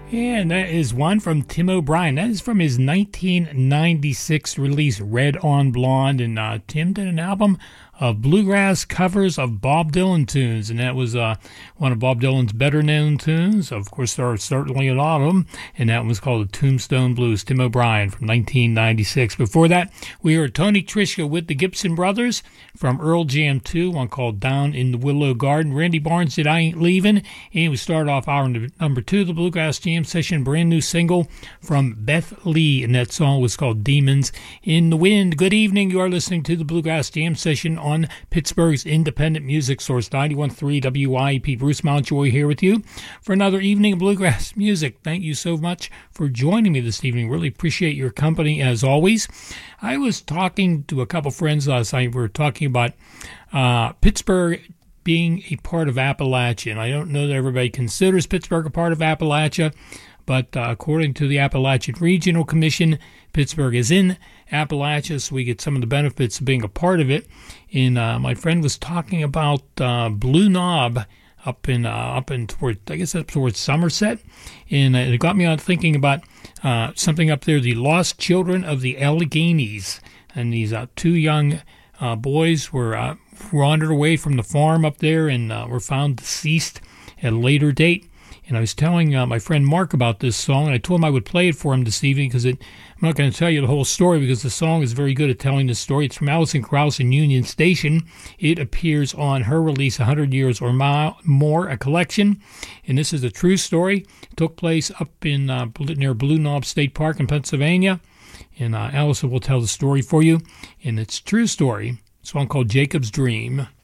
And that is one from Tim O'Brien. That is from his 1996 release, Red on Blonde. And Tim did an album of bluegrass covers of Bob Dylan tunes, and that was one of Bob Dylan's better-known tunes. Of course, there are certainly a lot of them, and that one was called the Tombstone Blues, Tim O'Brien from 1996. Before that, we heard Tony Trischka with the Gibson Brothers from Earl Jam 2, one called Down in the Willow Garden. Randy Barnes did I Ain't Leavin', and we started off hour number 2 of the Bluegrass Jam session, brand new single from Beth Lee, and that song was called Demons in the Wind. Good evening, you are listening to the Bluegrass Jam session on Pittsburgh's independent music source, 91.3 WYEP. Bruce Mountjoy here with you for another evening of bluegrass music. Thank you so much for joining me this evening. Really appreciate your company as always. I was talking to a couple friends last night. We were talking about Pittsburgh being a part of Appalachia. And I don't know that everybody considers Pittsburgh a part of Appalachia, but according to the Appalachian Regional Commission, Pittsburgh is in Appalachia, so we get some of the benefits of being a part of it. And my friend was talking about Blue Knob up in toward, I guess up towards Somerset, and it got me on thinking about something up there, the Lost Children of the Alleghenies. And these two young boys were wandered away from the farm up there and were found deceased at a later date. And I was telling my friend Mark about this song, and I told him I would play it for him this evening because I'm not going to tell you the whole story because the song is very good at telling the story. It's from Alison Krauss and Union Station. It appears on her release, 100 Years or More, a collection. And this is a true story. It took place up in near Blue Knob State Park in Pennsylvania. And Alison will tell the story for you. And it's a true story. It's a song called Jacob's Dream.